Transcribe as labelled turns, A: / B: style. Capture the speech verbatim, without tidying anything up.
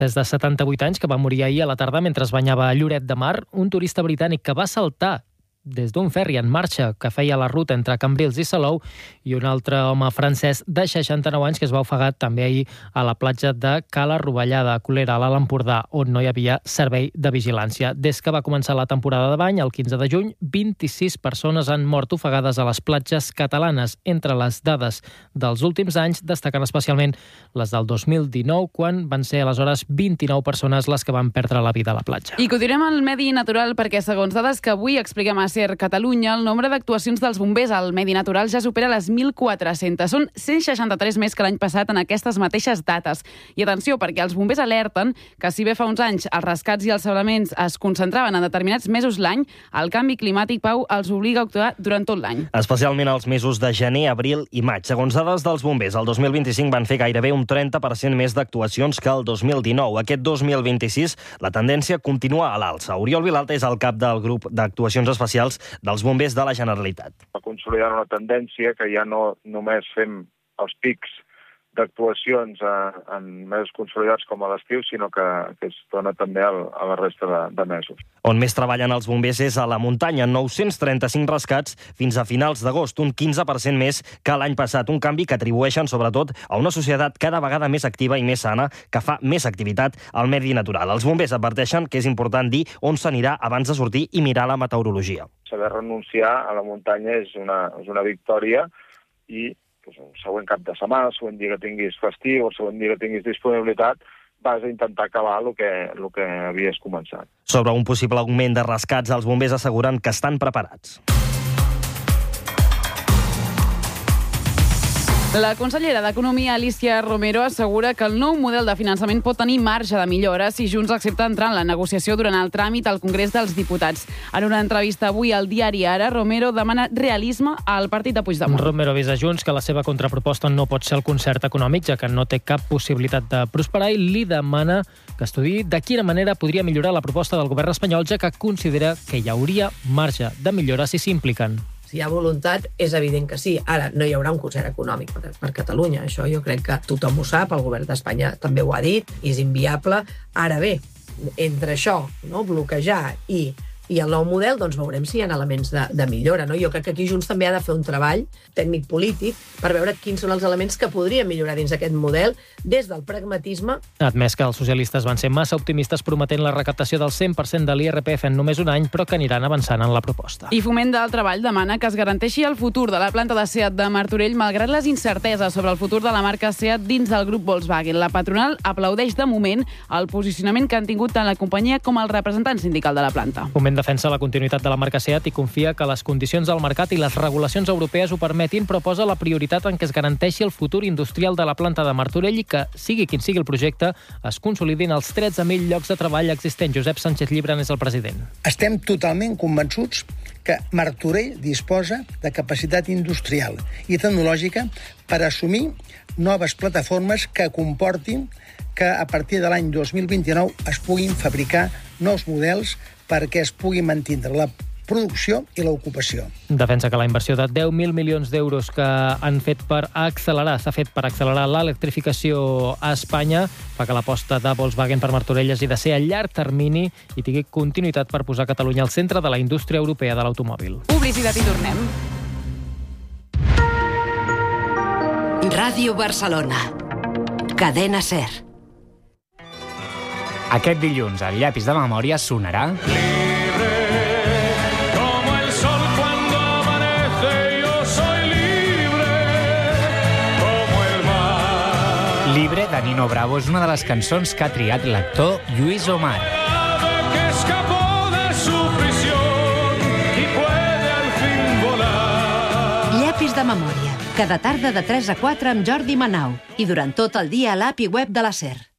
A: Des de setanta-vuit anys, que va morir ahir a la tarda mentre es banyava a Lloret de Mar, un turista britànic que va saltar des d'un ferri en marxa que feia la ruta entre Cambrils i Salou, i un altre home francès de seixanta-nou anys que es va ofegar també ahir a la platja de Cala Rovellada, a Colera, a l'Alt Empordà, on no hi havia servei de vigilància. Des que va començar la temporada de bany, el quinze de juny, vint-i-sis persones han mort ofegades a les platges catalanes. Entre les dades dels últims anys destaquen especialment les del dos mil dinou, quan van ser aleshores vint-i-nou persones les que van perdre la vida a la platja.
B: I continuem al medi natural perquè, segons dades que avui expliquem a SER Catalunya, el nombre d'actuacions dels bombers al medi natural ja supera les mil quatre-centes. Són cent seixanta-tres més que l'any passat en aquestes mateixes dates. I atenció, perquè els bombers alerten que si bé fa uns anys els rescats i els salvaments es concentraven en determinats mesos l'any, el canvi climàtic, Pau, els obliga a actuar durant tot l'any.
C: Especialment els mesos de gener, abril i maig. Segons dades dels bombers, el dos mil vint-i-cinc van fer gairebé un trenta per cent més d'actuacions que el dos mil dinou. Aquest dos mil vint-i-sis la tendència continua a l'alça. Oriol Vilalta és el cap del grup d'actuacions especials dels bombers de la Generalitat.
D: Va consolidar una tendència que ja no només fem els pics d'actuacions en mesos consolidats com a l'estiu, sinó que, que es dona també a la resta de, de mesos.
C: On més treballen els bombers és a la muntanya, nou-cents trenta-cinc rescats fins a finals d'agost, un quinze per cent més que l'any passat, un canvi que atribueixen sobretot a una societat cada vegada més activa i més sana, que fa més activitat al medi natural. Els bombers adverteixen que és important dir on s'anirà abans de sortir i mirar la meteorologia.
D: Saber renunciar a la muntanya és una, és una victòria i pues, el següent cap de setmana, el següent dia que tinguis festiu, el següent dia que tinguis disponibilitat, vas a intentar acabar el que, el que havies començat.
C: Sobre un possible augment de rescats, els bombers asseguren que estan preparats.
B: La consellera d'Economia, Alícia Romero, assegura que el nou model de finançament pot tenir marge de millora si Junts accepta entrar en la negociació durant el tràmit al Congrés dels Diputats. En una entrevista avui al diari Ara, Romero demana realisme al partit de Puigdemont.
A: Romero avisa Junts que la seva contraproposta no pot ser el concert econòmic, ja que no té cap possibilitat de prosperar, i li demana que estudiï de quina manera podria millorar la proposta del govern espanyol, ja que considera que hi hauria marge de millora si s'impliquen.
E: Si hi ha voluntat, és evident que sí. Ara, no hi haurà un concert econòmic per, per Catalunya. Això jo crec que tothom ho sap, el govern d'Espanya també ho ha dit, és inviable. Ara bé, entre això, no, bloquejar i, i el nou model, doncs veurem si hi ha elements de, de millora. No? Jo crec que aquí Junts també ha de fer un treball tècnic-polític per veure quins són els elements que podrien millorar dins aquest model des del pragmatisme.
A: Ha admès que els socialistes van ser massa optimistes prometent la recaptació del cent per cent de l'I R P F en només un any, però que aniran avançant en la proposta.
B: I Foment del Treball demana que es garanteixi el futur de la planta de SEAT de Martorell malgrat les incerteses sobre el futur de la marca SEAT dins del grup Volkswagen. La patronal aplaudeix de moment el posicionament que han tingut tant la companyia com el representant sindical de la planta.
A: Foment defensa la continuïtat de la marca SEAT i confia que les condicions del mercat i les regulacions europees ho permetin, però posa la prioritat en que es garanteixi el futur industrial de la planta de Martorell i que, sigui quin sigui el projecte, es consolidin els tretze mil llocs de treball existents. Josep Sánchez Llibran és el president.
F: Estem totalment convençuts que Martorell disposa de capacitat industrial i tecnològica per assumir noves plataformes que comportin que a partir de l'any dos mil vint-i-nou es puguin fabricar nous models perquè es pugui mantenir la producció i l'ocupació.
A: Defensa que la inversió de deu mil milions d'euros que han fet per accelerar, s'ha fet per accelerar l'electrificació a Espanya, fa que l'aposta de Volkswagen per Martorell hagi de ser a llarg termini i tingui continuïtat per posar Catalunya al centre de la indústria europea de l'automòbil.
B: Publicitat i tornem.
G: Ràdio Barcelona. Cadena SER.
H: Aquest dilluns, el llapis de memòria sonarà... Libre, de Nino Bravo, és una de les cançons que ha triat l'actor Lluís Omar.
G: Llapis de memòria. Cada tarda de tres a quatre amb Jordi Manau. I durant tot el dia a l'app i web de la SER.